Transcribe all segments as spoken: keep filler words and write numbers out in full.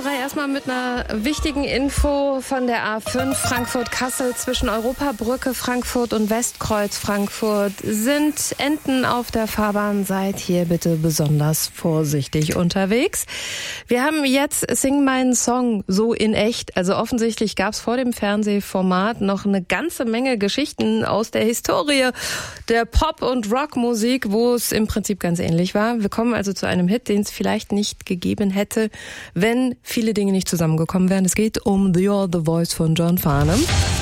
drei erstmal mit einer wichtigen Info von der A fünf Frankfurt-Kassel. Zwischen Europabrücke Frankfurt und Westkreuz Frankfurt sind Enten auf der Fahrbahn. Seid hier bitte besonders vorsichtig unterwegs. Wir haben jetzt Sing meinen Song so in echt. Also offensichtlich gab es vor dem Fernsehformat noch eine ganze Menge Geschichten aus der Historie der Pop- und Rockmusik, wo es im Prinzip ganz ähnlich war. Wir kommen also zu einem Hit, den es vielleicht nicht gegeben hätte, wenn viele Dinge nicht zusammengekommen wären. Es geht um You're the Voice von John Farnham.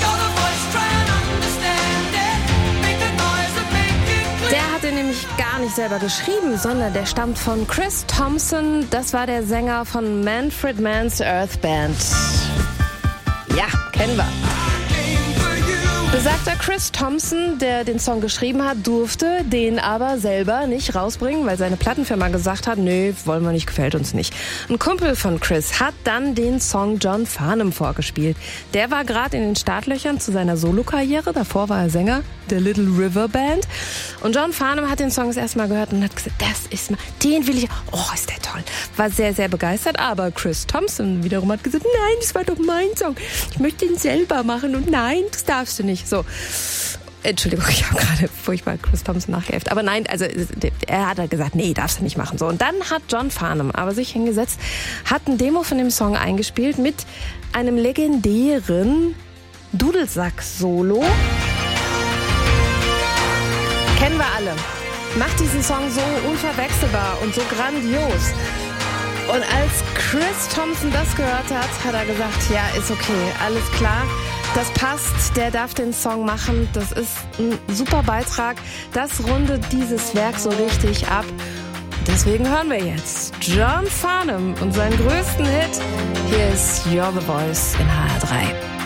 Der hat den nämlich gar nicht selber geschrieben, sondern der stammt von Chris Thompson. Das war der Sänger von Manfred Mann's Earth Band. Ja, kennen wir. Besagter Chris Thompson, der den Song geschrieben hat, durfte den aber selber nicht rausbringen, weil seine Plattenfirma gesagt hat, nee, wollen wir nicht, gefällt uns nicht. Ein Kumpel von Chris hat dann den Song John Farnham vorgespielt. Der war gerade in den Startlöchern zu seiner Solokarriere, davor war er Sänger der Little River Band. Und John Farnham hat den Song das erste Mal gehört und hat gesagt, das ist mal, den will ich, oh, ist der toll. War sehr, sehr begeistert, aber Chris Thompson wiederum hat gesagt, nein, das war doch mein Song. Ich möchte ihn selber machen und nein, das darfst du nicht. So, Entschuldigung, ich habe gerade furchtbar Chris Thompson nachgeäfft. Aber nein, also er hat gesagt, nee, darfst du nicht machen. So, und dann hat John Farnham aber sich hingesetzt, hat ein Demo von dem Song eingespielt mit einem legendären Dudelsack-Solo. Kennen wir alle. Macht diesen Song so unverwechselbar und so grandios. Und als Chris Thompson das gehört hat, hat er gesagt, ja, ist okay, alles klar. Das passt, der darf den Song machen. Das ist ein super Beitrag. Das rundet dieses Werk so richtig ab. Deswegen hören wir jetzt John Farnham und seinen größten Hit. Hier ist You're the Voice in H R drei.